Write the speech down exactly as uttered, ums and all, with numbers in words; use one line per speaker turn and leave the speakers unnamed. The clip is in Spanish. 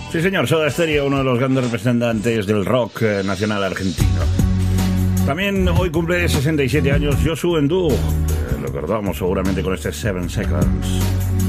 Sí, señor, Soda Stereo, uno de los grandes representantes del rock eh, nacional argentino. También hoy cumple sesenta y siete años Josu Endú. Eh, lo recordamos seguramente con este Seven Seconds.